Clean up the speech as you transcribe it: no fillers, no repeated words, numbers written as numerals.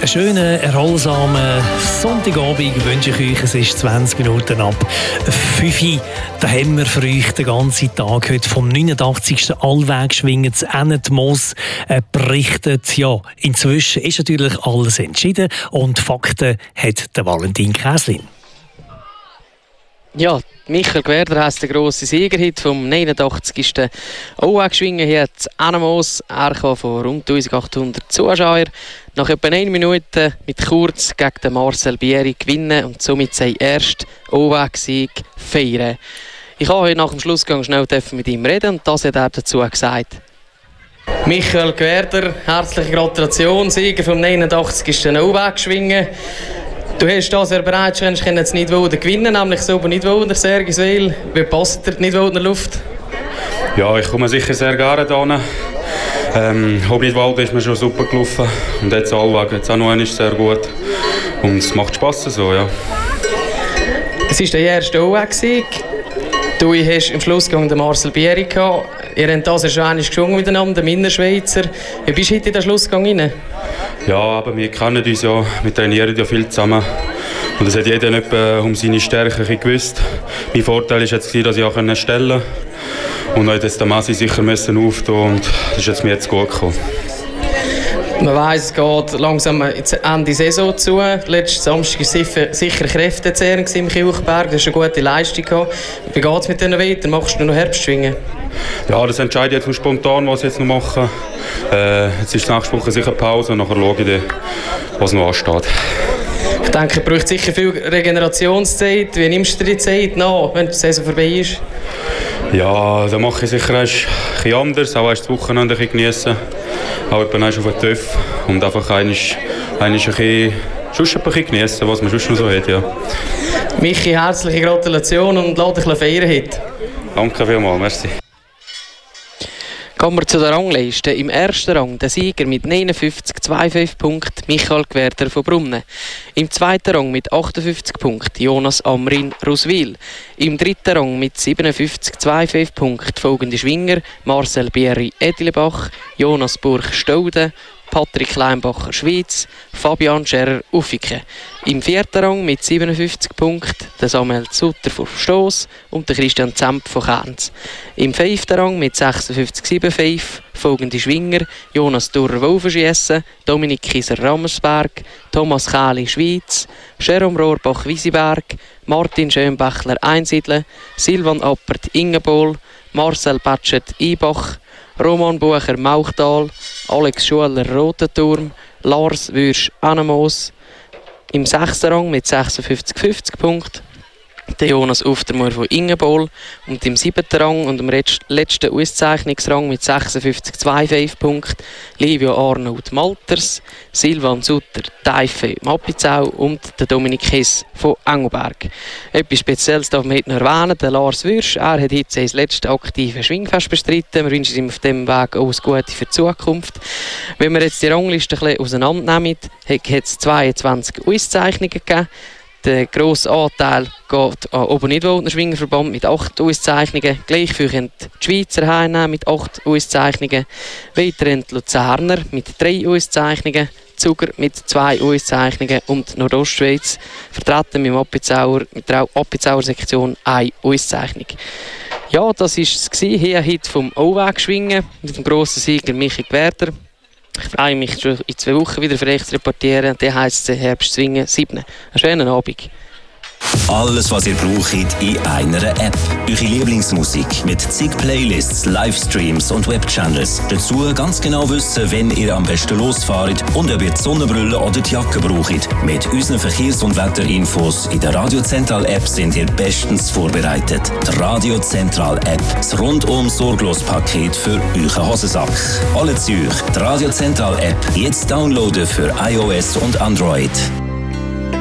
Einen schönen, erholsamen Sonntagabend wünsche ich euch. Es ist 20 Minuten ab 5 Uhr. Da haben wir für euch den ganzen Tag heute vom 89. Allwegschwingen zu Ennet-Moos berichtet. Ja, inzwischen ist natürlich alles entschieden und Fakten hat der Valentin Käslin. Ja, Michael Gwerder heisst der grosse Sieger vom 89. Allwegschwingen hier zu Ennet-Moos. Er kam von rund 1800 Zuschauern. Nach etwa 1 Minute mit Kurz gegen den Marcel Bieri gewinnen und somit seinen ersten Allwegsieg feiern. Ich habe heute nach dem Schlussgang schnell mit ihm reden und das hat er dazu gesagt. Michael Gwerder, herzliche Gratulation, Sieger vom 89. Allwegschwingen. Du hast das ja bereits schon jetzt Nidwalden gewinnen, nämlich so bei Nidwalden, Sergiswil. Wie passt dir die Nidwaldener Luft? Ja, ich komme sicher sehr gerne hierhin. Nidwalden ist mir schon super gelaufen und jetzt Allweg, jetzt auch noch einmal sehr gut. Und es macht Spass so, ja. Es war der erste Allweg-Sieg. Du hast im Schlussgang den Marcel Bieri gehabt. Ihr habt das ja schon einmal geschwungen miteinander, der Minderschweizer. Wie bist du heute in den Schlussgang rein? Ja, aber wir kennen uns ja, wir trainieren ja viel zusammen. Und es hat jeder nicht um seine Stärken gewusst. Mein Vorteil war jetzt, dass ich auch stellen konnte. Und dann hat jetzt der Massi sicher auftun und das ist jetzt mir jetzt gut gekommen. Man weiss, es geht langsam Ende Saison zu. Letzten Samstag war sicher Kräftezehrung im Kilchberg. Du hast eine gute Leistung gehabt. Wie geht es mit denen weiter? Machst du noch Herbstschwingen? Ja, das entscheide ich jetzt spontan, was ich jetzt noch mache. Jetzt ist nächste Woche sicher Pause und nachher schaue ich dann, was noch ansteht. Ich denke, es braucht sicher viel Regenerationszeit. Wie nimmst du dir die Zeit nach, wenn die Saison vorbei ist? Ja, da mache ich sicher etwas anders, auch das Wochenende genießen. Auch etwa auf den TÜV und einfach ein bisschen genießen, was man sonst noch so hat. Ja. Michi, herzliche Gratulation und lass dich feiern heute. Danke vielmals, merci. Kommen wir zu der Rangliste. Im ersten Rang der Sieger mit 59,25 Punkten Michael Gwerder von Brunnen. Im zweiten Rang mit 58 Punkten Jonas Amrin Ruswil. Im dritten Rang mit 57,25 Punkten folgende Schwinger Marcel Bieri Edilbach, Jonas Burch Staude, Patrick Kleinbacher Schweiz, Fabian Scherer Uffike. Im vierten Rang mit 57 Punkten der Samuel Sutter von Stoss und der Christian Zemp von Kerns. Im fünften Rang mit 56,75 folgende Schwinger Jonas Durrer-Wolfenschiessen, Dominik Kieser-Rammersberg, Thomas Kähli Schweiz, Jerome Rohrbach-Wiesenberg, Martin Schönbächler Einsiedle, Silvan Appert Ingenbol, Marcel Batschert Ibach, Roman Bucher Mauchtal, Alex Schuler Rotenturm, Lars Würsch Ennet-Moos. Im 6. Rang mit 56,50 Punkten der Jonas Uftermoor von Ingenbol. Und im 7. Rang und im letzten Auszeichnungsrang mit 56,25 Punkten Livio Arnold Malters, Silvan Sutter Teife Mappizau und der Dominik Hess von Engelberg. Etwas Spezielles darf man heute noch erwähnen, der Lars Würsch. Er hat heute sein letztes aktive Schwingfest bestritten. Wir wünschen ihm auf diesem Weg alles Gute für die Zukunft. Wenn wir jetzt die Rangliste ein bisschen auseinandernehmen, hat es 22 Auszeichnungen gegeben. Der grosse Anteil geht an Obernidwaldener Schwingerverband mit 8 Auszeichnungen. Gleich viel die Schweizer heimnehmen mit 8 Auszeichnungen. Weiter die Luzerner mit 3 Auszeichnungen. Zuger mit 2 Auszeichnungen und Nordostschweiz vertreten mit der Appenzauer Sektion 1 Auszeichnung. Ja, das war es hier heute vom Allwegschwingen mit dem grossen Sieger Michael Gwerder. Ich freue mich schon in 2 Wochen wieder für euch zu reportieren. Der heisst Herbstschwingen 7. Einen schönen Abend. Alles, was ihr braucht, in einer App. Eure Lieblingsmusik mit zig Playlists, Livestreams und Webchannels. Dazu ganz genau wissen, wenn ihr am besten losfahrt und ob ihr die Sonnenbrille oder die Jacke braucht. Mit unseren Verkehrs- und Wetterinfos in der Radio Zentral App sind ihr bestens vorbereitet. Die Radio Zentral App. Das rundum sorglos Paket für euren Hosensack. Alle Züge. Die Radio Zentral App. Jetzt downloaden für iOS und Android.